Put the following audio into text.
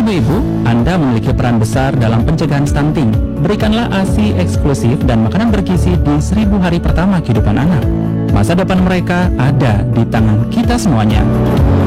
Untuk ibu, Anda memiliki peran besar dalam pencegahan stunting. Berikanlah ASI eksklusif dan makanan bergizi di 1000 hari pertama kehidupan anak. Masa depan mereka ada di tangan kita semuanya.